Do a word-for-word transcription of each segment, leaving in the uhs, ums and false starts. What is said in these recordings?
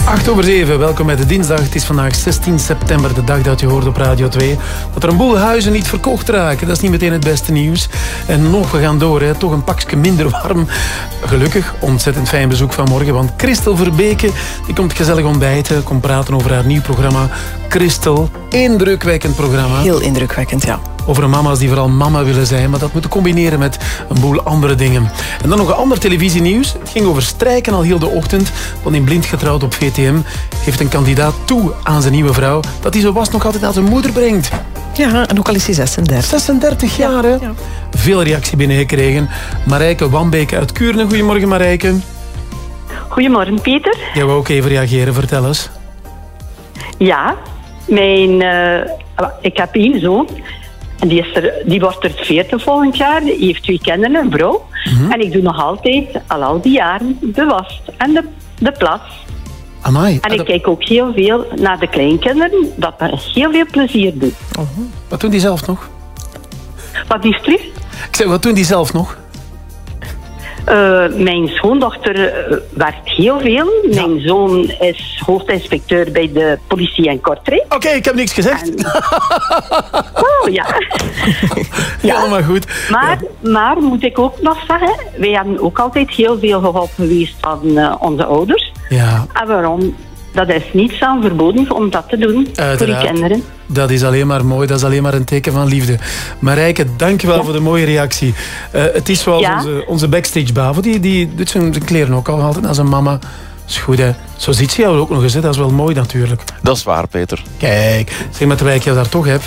acht over zeven, welkom bij de dinsdag. Het is vandaag zestien september, de dag dat je hoort op Radio twee. Dat er een boel huizen niet verkocht raken, dat is niet meteen het beste nieuws. En nog, we gaan door, hè. Toch een pakje minder warm. Gelukkig, ontzettend fijn bezoek vanmorgen, want Christel Verbeke die komt gezellig ontbijten, komt praten over haar nieuw programma. Christel, indrukwekkend programma. Heel indrukwekkend, ja. Over mama's die vooral mama willen zijn, maar dat moeten combineren met een boel andere dingen. En dan nog een ander televisienieuws. Het ging over strijken al heel de ochtend. Want in Blind getrouwd op V T M geeft een kandidaat toe aan zijn nieuwe vrouw dat hij zo was nog altijd aan zijn moeder brengt. Ja, en ook al is hij zesendertig. zesendertig jaar, hè? Ja. Veel reactie binnengekregen. Marijke Wambeke uit Kuurne. Goedemorgen, Marijke. Goedemorgen, Peter. Jij wou ook even reageren, vertel eens. Ja, mijn, uh, ik heb één zoon. En die, is er, die wordt er veertig volgend jaar. Die heeft twee kinderen en een vrouw. Mm-hmm. En ik doe nog altijd, al al die jaren, de was en de, de plas. Amai. En ik kijk ook heel veel naar de kleinkinderen. Dat me heel veel plezier doet. Uh-huh. Wat doen die zelf nog? Wat is terug? Ik zeg, wat doen die zelf nog? Uh, mijn schoondochter uh, werkt heel veel. Ja. Mijn zoon is hoofdinspecteur bij de politie in Kortrijk. Oké, okay, ik heb niks gezegd. En... Oh, ja. Ja, maar goed. Maar, ja. maar moet ik ook nog zeggen, wij hebben ook altijd heel veel geholpen geweest aan uh, onze ouders. Ja. En waarom? Dat is niets aan verboden om dat te doen. Uiteraard. Voor die kinderen. Dat is alleen maar mooi, dat is alleen maar een teken van liefde. Marijke, dank je wel ja. voor de mooie reactie. Uh, het is zoals ja. onze, onze backstage Bavo, die, die doet zijn kleren ook al altijd aan zijn mama. Is goed, hè. Zo ziet ze jou ook nog eens, hè. Dat is wel mooi natuurlijk. Dat is waar, Peter. Kijk, zeg maar terwijl ik jou daar toch heb.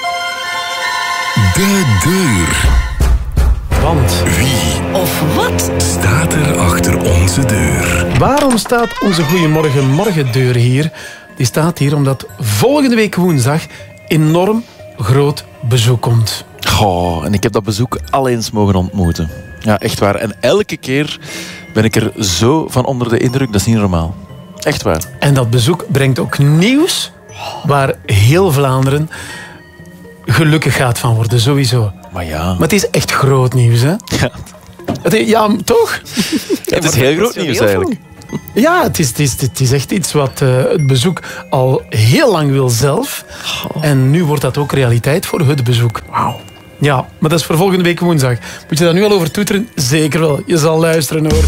De deur. Want wie of wat staat er achter onze deur? Waarom staat onze Goeiemorgen Morgendeur hier? Die staat hier omdat volgende week woensdag enorm groot bezoek komt. Oh, en ik heb dat bezoek al eens mogen ontmoeten. Ja, echt waar. En elke keer ben ik er zo van onder de indruk, dat is niet normaal. Echt waar. En dat bezoek brengt ook nieuws waar heel Vlaanderen gelukkig gaat van worden, sowieso. Maar ja. Maar het is echt groot nieuws, hè? Ja, het is, ja toch? Ja, het is heel groot nieuws eigenlijk. Ja, het is, het, is, het is echt iets wat uh, het bezoek al heel lang wil zelf. Oh. En nu wordt dat ook realiteit voor het bezoek. Wauw. Ja, maar dat is voor volgende week woensdag. Moet je daar nu al over toeteren? Zeker wel. Je zal luisteren, hoor.